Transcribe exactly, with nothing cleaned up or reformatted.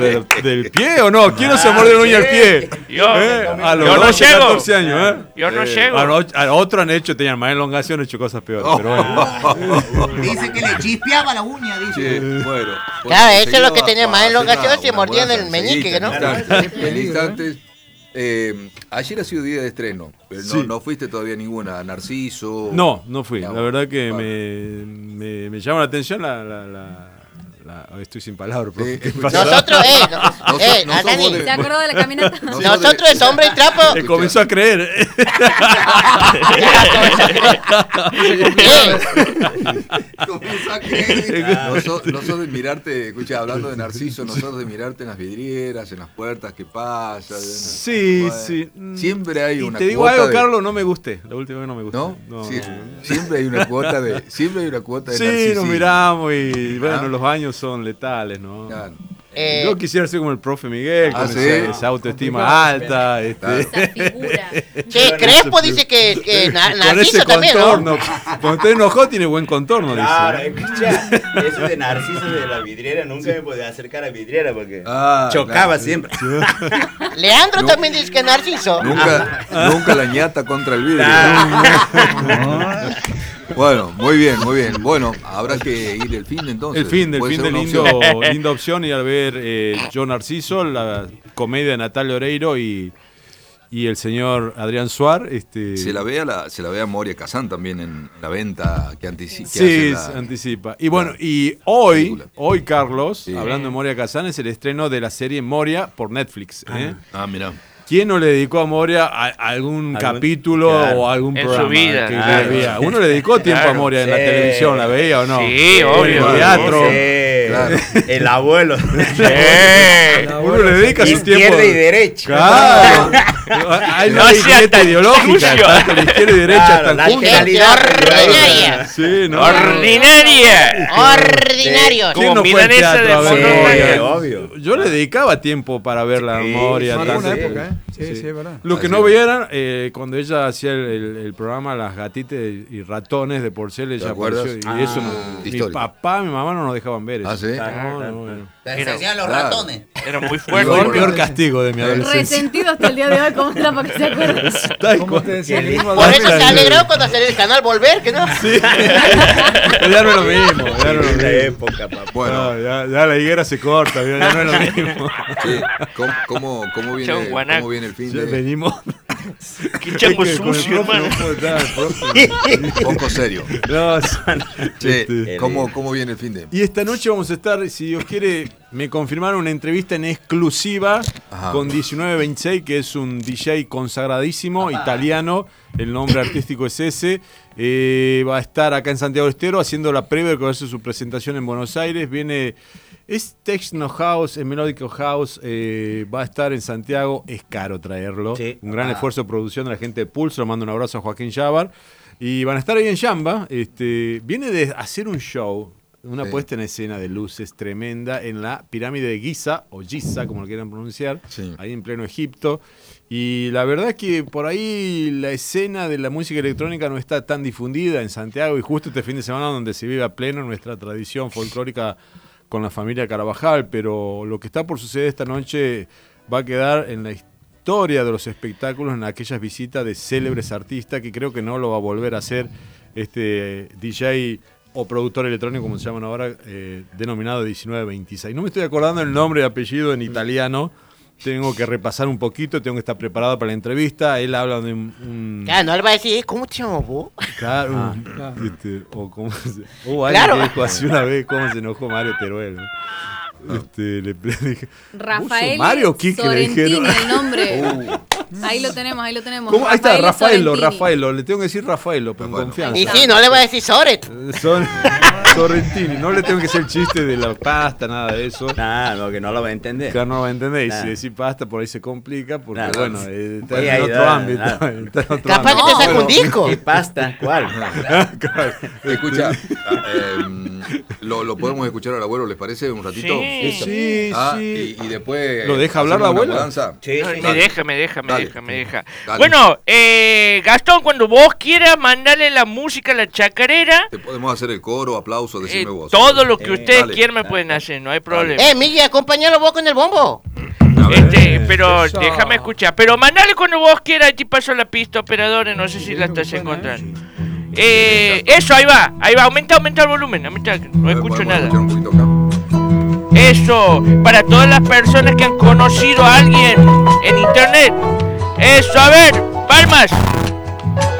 ¿Del, del pie o no? ¿Quién no se mordió la uña del pie? Yo, ¿Eh? A los yo no doce, llego. catorce años, ¿eh? Yo no eh, llego. A, no- a otros han hecho, tenían más elongación, han hecho cosas peores. Oh. Pero bueno. Dice que le chispeaba la uña, dice. Sí, bueno. Claro, eso es lo que seguía tenía para más hacer elongación, una- se una mordían buena el meñique, ¿no? salsita En instantes. En instantes. Eh, ayer ha sido día de estreno, pero no, Sí. no fuiste todavía a ninguna. Narciso. No, no fui. No. La verdad que Bueno. me, me, me llama la atención la... la, la, la- estoy sin palabras, profe. Eh, ¿Qué escucha. pasa? Nosotros, eh, no, No sos- eh, no sos Anani, vos de- ¿Se acordó de la caminata? No sos nosotros de- es hombre y trapo. Eh, comenzó a creer. Comenzó a creer. No sos, no sos de mirarte, escucha, hablando de Narciso, no sos de mirarte en las vidrieras, en las puertas que pasa. Sí, Bueno, sí. Siempre hay Y una te digo cuota algo, de- Carlos, no me gusté. La última vez no me gustó. ¿No? Sí, siempre hay una cuota de, siempre hay una cuota de Sí, narcisismo. nos miramos y bueno, Ah. los años son letales, ¿no? Claro. Eh, Yo quisiera ser como el profe Miguel, Ah, con ¿sí? esa, esa autoestima alta, este, Esa figura. Che, Crespo dice que, que Na- con Narciso ese también, ¿no? contorno. Cuando usted enojó tiene buen contorno, Claro, dice. escucha, eso de Narciso de la vidriera, nunca me podía acercar a vidriera porque Ah, chocaba claro. siempre. Leandro No. también dice que es Narciso. Nunca, nunca la ñata contra el vidrio. Ah. Bueno, muy bien, muy bien. Bueno, habrá que ir el fin de entonces. El fin, del Puede fin ser de una lindo, opción. linda opción ir a ver eh, Yo Narciso, la comedia de Natalia Oreiro y, y el señor Adrián Suar. Este, Se la ve a la, se la ve a Moria Kazán también en la venta que anticipa. Sí, se anticipa. Y bueno, y hoy, película. hoy Carlos, Sí. hablando de Moria Kazán, es el estreno de la serie Moria por Netflix. ¿eh? Ah, mira. ¿Quién no le dedicó a Moria a, a algún Algún- capítulo claro. o algún En su programa? vida, que claro. veía? Uno le dedicó tiempo a Claro, Moria en la sí. televisión, ¿la veía o no? Sí, O en obvio. el teatro. Sí, Claro. El abuelo. Sí. Uno le dedica su tiempo. Izquierda y derecha. Claro. Hay No una sea grieta tan ideológica. sucio. Tanto la izquierda y derecha Claro, están la juntas. generalidad. Ordinaria. Sí, ¿no? Ordinaria. Ordinarios. ¿Quién Como no fue al milanesa teatro de a ver Sí, Moria? obvio. Yo le dedicaba tiempo para ver la Sí, Moria. sí, tanto. sí. época, ¿eh? Sí, sí, es verdad. Lo que Así no es. vieran, eh, cuando ella hacía el, el- el programa Las gatitas y ratones de Porcel, ella acuerdas? apareció. Y Ah, eso no, mi histórico. papá, mi mamá no nos dejaban ver eso. Ah, ¿sí? No, no, no. Te Mira, enseñan los claro. ratones. Era muy Fue fuerte. el peor castigo de mi adolescencia. Resentido hasta el día de hoy, ¿cómo será para que se acuerde? Tal ¿Cómo cual. te decía el mismo Por eso Mira, se alegró cuando salió el canal Volver, que no. Sí. Ya no es lo mismo. Ya no es lo En mismo. la época, papá. Bueno, No, ya, ya la higuera se corta, ya no es lo mismo. sí. ¿Cómo, cómo, cómo viene, Chau, guanaco. cómo viene el fin Ya de venimos. Qué chango Con el sucio, profe hermano. no puedo estar, el profe. poco serio? No, Sí. este, ¿Cómo, ¿Cómo viene el fin de? Y esta noche vamos a estar, si Dios quiere, me confirmaron una entrevista en exclusiva Ajá. con diecinueve veintiséis, que es un D J consagradísimo, italiano, el nombre artístico es ese. Eh, va a estar acá en Santiago del Estero haciendo la previa que va a hacer su presentación en Buenos Aires. Viene, es Techno House, es Melódico House, eh, va a estar en Santiago, es caro traerlo. Sí. Un gran Ah. esfuerzo de producción de la gente de Pulso, le mando un abrazo a Joaquín Yabar. Y van a estar ahí en Yamba. Este, viene de hacer un show, una Sí. puesta en escena de luces tremenda en la pirámide de Giza, o Giza, como lo quieran pronunciar, Sí. ahí en pleno Egipto. Y la verdad es que por ahí la escena de la música electrónica no está tan difundida en Santiago, y justo este fin de semana donde se vive a pleno nuestra tradición folclórica con la familia Carabajal, pero lo que está por suceder esta noche va a quedar en la historia de los espectáculos, en aquellas visitas de célebres artistas, que creo que no lo va a volver a hacer este D J o productor electrónico, como se llaman ahora, eh, denominado diecinueve veintiséis. No me estoy acordando el nombre y apellido en italiano, tengo que repasar un poquito, tengo que estar preparado para la entrevista. Él habla de un... un Claro, no le va a decir, ¿cómo te llamas vos? claro, Ah, un- claro. este, o cómo se... Hubo alguien Claro. que dijo así una vez cómo se enojó Mario Teruel, ¿no? Este, le le dije, Rafael Mario o Quique? Le Sorrentini, dijeron. el nombre. Ahí lo tenemos, ahí lo tenemos. ¿Cómo? Ahí está, Rafael Rafaelo, Sorrentini. Rafaelo, le tengo que decir Rafaelo, con Bueno. confianza. Y sí, no le va a decir Soret. Eh, Son Sorrentini, no le tengo que hacer el chiste de la pasta, nada de eso. Nah, no, que no lo va a entender. Claro, no va a entender, y Nah. si decir pasta por ahí se complica, porque Nah, bueno, no. eh, está Sí, en ahí otro da, ámbito. nah. Está en otro Capaz que ámbito. te saca un Bueno, disco. ¿Qué pasta? ¿Cuál? claro. Escucha, ah, eh, lo, lo podemos escuchar al abuelo, ¿les parece? Un ratito. Sí. Sí, Ah, sí. y, y después. ¿Lo deja hablar hacemos la una abuela? mudanza. Sí, sí, Ay, sí. me deja, me deja, me Dale. deja, me deja. Dale. Bueno, eh, Gastón, cuando vos quieras mandarle la música a la chacarera, Te podemos hacer el coro, aplauso, eh, decime vos. todo lo que Eh, ustedes dale. quieran me pueden hacer, no hay problema. Eh, Milla, acompañalo vos con el bombo. A ver. Este, pero Eso. déjame escuchar. Pero mandale cuando vos quieras, aquí paso la pista, operadores, no sé si la estás encontrando. Eh, eso, ahí va, ahí va, aumenta, aumenta el volumen, aumenta, no A ver, escucho podemos nada. escuchar un poquito acá. Eso, para todas las personas que han conocido a alguien en internet. Eso, a ver, palmas.